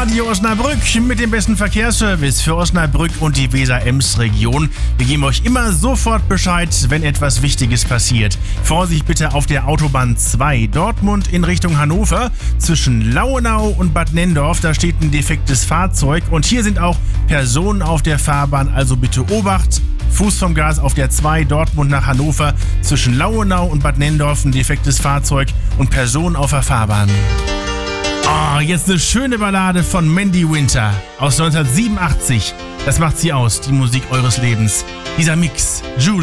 Radio Osnabrück mit dem besten Verkehrsservice für Osnabrück und die Weser-Ems-Region. Wir geben euch immer sofort Bescheid, wenn etwas Wichtiges passiert. Vorsicht bitte auf der Autobahn 2 Dortmund in Richtung Hannover zwischen Lauenau und Bad Nenndorf. Da steht ein defektes Fahrzeug und hier sind auch Personen auf der Fahrbahn, also bitte Obacht. Fuß vom Gas auf der 2 Dortmund nach Hannover zwischen Lauenau und Bad Nenndorf, ein defektes Fahrzeug und Personen auf der Fahrbahn. Oh, jetzt eine schöne Ballade von Mandy Winter aus 1987. Das macht sie aus, die Musik eures Lebens. Dieser Mix, Jules.